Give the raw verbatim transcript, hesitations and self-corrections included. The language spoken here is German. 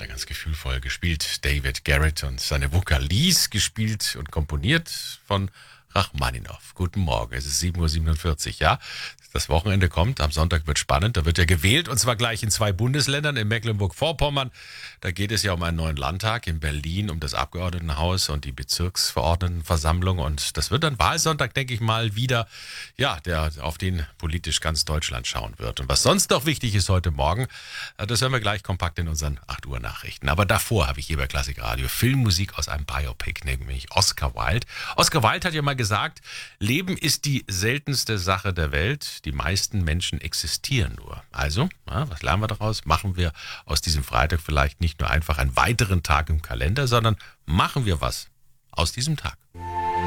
ganz gefühlvoll gespielt. David Garrett und seine Vokalise gespielt und komponiert von Rachmaninow. Guten Morgen, es ist sieben Uhr siebenundvierzig, ja. Das Wochenende kommt, am Sonntag wird spannend, da wird ja gewählt und zwar gleich in zwei Bundesländern, in Mecklenburg-Vorpommern. Da geht es ja um einen neuen Landtag, in Berlin um das Abgeordnetenhaus und die Bezirksverordnetenversammlung und das wird dann Wahlsonntag, denke ich mal, wieder, ja, der auf den politisch ganz Deutschland schauen wird. Und was sonst noch wichtig ist heute Morgen, das hören wir gleich kompakt in unseren acht Uhr Nachrichten. Aber davor habe ich hier bei Klassikradio Filmmusik aus einem Biopic, nämlich Oscar Wilde. Oscar Wilde hat ja mal gesagt, Leben ist die seltenste Sache der Welt. Die meisten Menschen existieren nur. Also, ja, was lernen wir daraus? Machen wir aus diesem Freitag vielleicht nicht nur einfach einen weiteren Tag im Kalender, sondern machen wir was aus diesem Tag.